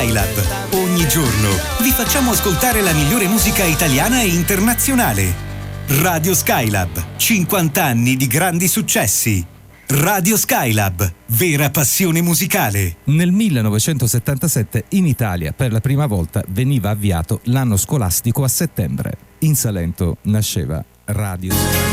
Skylab. Ogni giorno vi facciamo ascoltare la migliore musica italiana e internazionale. Radio Skylab, 50 anni di grandi successi. Radio Skylab, vera passione musicale. Nel 1977 in Italia per la prima volta veniva avviato l'anno scolastico a settembre. In Salento nasceva Radio Skylab.